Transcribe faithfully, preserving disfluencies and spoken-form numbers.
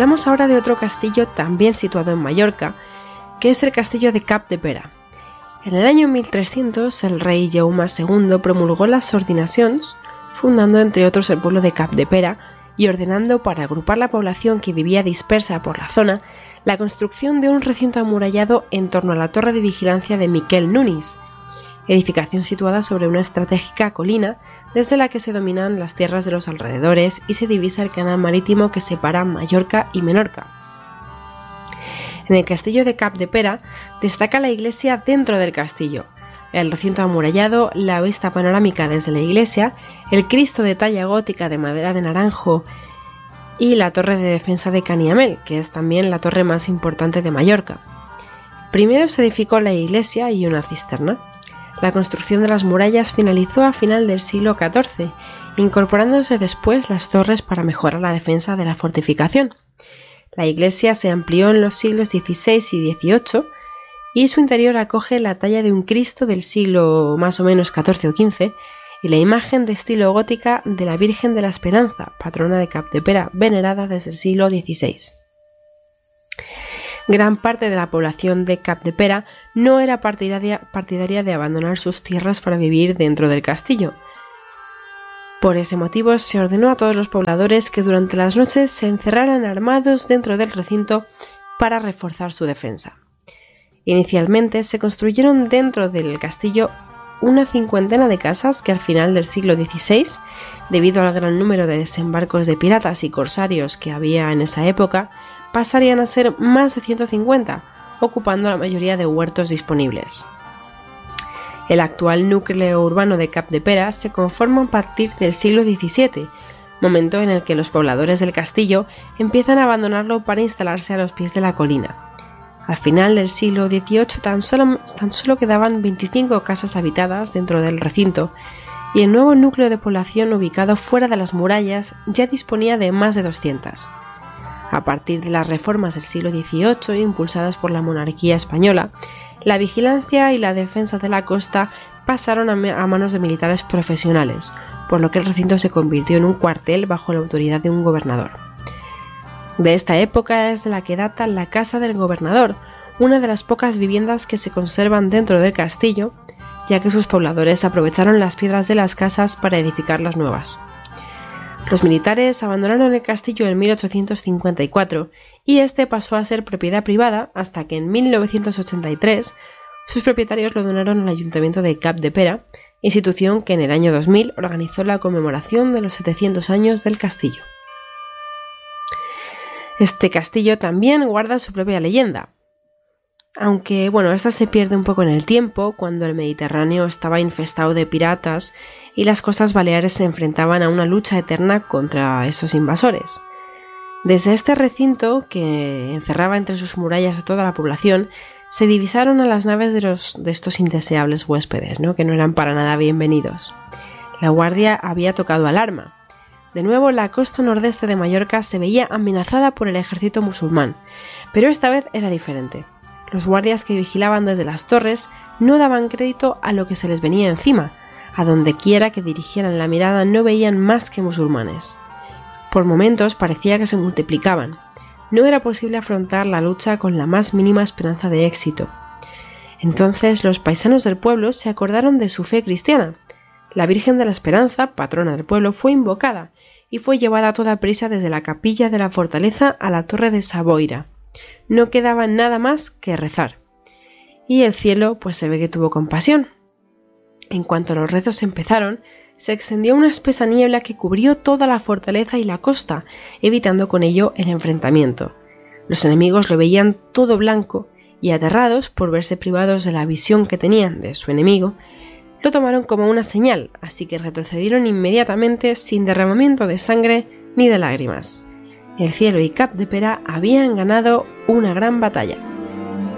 hablamos ahora de otro castillo también situado en Mallorca, que es el castillo de Capdepera. En el año mil trescientos, el rey Jaume segundo promulgó las ordinacions, fundando entre otros el pueblo de Capdepera y ordenando, para agrupar la población que vivía dispersa por la zona, la construcción de un recinto amurallado en torno a la torre de vigilancia de Miquel Nunis, edificación situada sobre una estratégica colina desde la que se dominan las tierras de los alrededores y se divisa el canal marítimo que separa Mallorca y Menorca. En el castillo de Capdepera destaca la iglesia dentro del castillo, el recinto amurallado, la vista panorámica desde la iglesia, el Cristo de talla gótica de madera de naranjo y la torre de defensa de Canyamel, que es también la torre más importante de Mallorca. Primero se edificó la iglesia y una cisterna. La construcción de las murallas finalizó a final del siglo catorce, incorporándose después las torres para mejorar la defensa de la fortificación. La iglesia se amplió en los siglos dieciséis y dieciocho y su interior acoge la talla de un Cristo del siglo más o menos catorce o quince y la imagen de estilo gótica de la Virgen de la Esperanza, patrona de Capdepera, venerada desde el siglo dieciséis. Gran parte de la población de Capdepera no era partidaria, partidaria de abandonar sus tierras para vivir dentro del castillo. Por ese motivo se ordenó a todos los pobladores que durante las noches se encerraran armados dentro del recinto para reforzar su defensa. Inicialmente se construyeron dentro del castillo una cincuentena de casas que al final del siglo dieciséis, debido al gran número de desembarcos de piratas y corsarios que había en esa época, pasarían a ser más de ciento cincuenta, ocupando la mayoría de huertos disponibles. El actual núcleo urbano de Capdepera se conforma a partir del siglo diecisiete, momento en el que los pobladores del castillo empiezan a abandonarlo para instalarse a los pies de la colina. Al final del siglo dieciocho tan solo, tan solo quedaban veinticinco casas habitadas dentro del recinto y el nuevo núcleo de población ubicado fuera de las murallas ya disponía de más de doscientas. A partir de las reformas del siglo dieciocho impulsadas por la monarquía española, la vigilancia y la defensa de la costa pasaron a manos de militares profesionales, por lo que el recinto se convirtió en un cuartel bajo la autoridad de un gobernador. De esta época es de la que data la Casa del Gobernador, una de las pocas viviendas que se conservan dentro del castillo, ya que sus pobladores aprovecharon las piedras de las casas para edificar las nuevas. Los militares abandonaron el castillo en mil ochocientos cincuenta y cuatro y este pasó a ser propiedad privada hasta que en mil novecientos ochenta y tres sus propietarios lo donaron al Ayuntamiento de Capdepera, institución que en el año dos mil organizó la conmemoración de los setecientos años del castillo. Este castillo también guarda su propia leyenda, aunque bueno, esta se pierde un poco en el tiempo cuando el Mediterráneo estaba infestado de piratas y las costas baleares se enfrentaban a una lucha eterna contra esos invasores. Desde este recinto, que encerraba entre sus murallas a toda la población, se divisaron a las naves de, los, de estos indeseables huéspedes, ¿no? que no eran para nada bienvenidos. La guardia había tocado alarma. De nuevo, la costa nordeste de Mallorca se veía amenazada por el ejército musulmán, pero esta vez era diferente. Los guardias que vigilaban desde las torres no daban crédito a lo que se les venía encima. A donde quiera que dirigieran la mirada no veían más que musulmanes. Por momentos parecía que se multiplicaban. No era posible afrontar la lucha con la más mínima esperanza de éxito. Entonces los paisanos del pueblo se acordaron de su fe cristiana. La Virgen de la Esperanza, patrona del pueblo, fue invocada y fue llevada a toda prisa desde la capilla de la fortaleza a la torre de Saboira. No quedaba nada más que rezar. Y el cielo pues se ve que tuvo compasión. En cuanto los rezos empezaron, se extendió una espesa niebla que cubrió toda la fortaleza y la costa, evitando con ello el enfrentamiento. Los enemigos lo veían todo blanco y, aterrados por verse privados de la visión que tenían de su enemigo, lo tomaron como una señal, así que retrocedieron inmediatamente sin derramamiento de sangre ni de lágrimas. El cielo y Capdepera habían ganado una gran batalla.